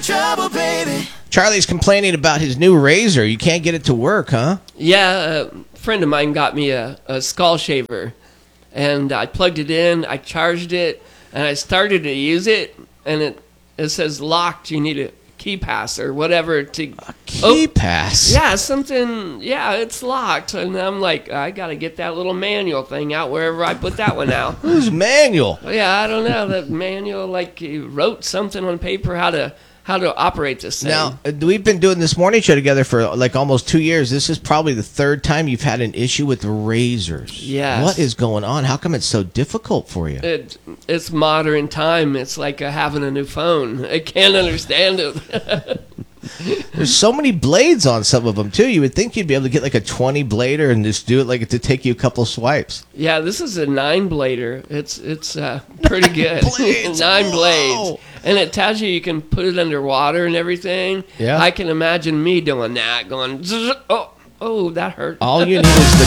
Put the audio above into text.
trouble, baby. Charlie's complaining about his new razor. You can't get it to work, huh? Yeah, a friend of mine got me a skull shaver, and I plugged it in, I charged it, and I started to use it, and it says locked. You need a key pass or whatever to Key pass? Yeah, something. Yeah, it's locked, and I'm like, I gotta get that little manual thing out wherever I put that one out. Who's manual? Yeah, I don't know. That manual, like he wrote something on paper how to operate this thing. Now, we've been doing this morning show together for like almost 2 years. This is probably the third time you've had an issue with razors. Yes. What is going on? How come it's so difficult for you? It's modern time. It's like having a new phone. I can't understand it. There's so many blades on some of them, too. You would think you'd be able to get like a 20 blader and just do it like to take you a couple swipes. Yeah, this is a 9-blader. It's pretty good. Blades. 9 Whoa. blades. And it tells you can put it underwater and everything. Yeah. I can imagine me doing that, going, zzz, oh, that hurt. All you need is the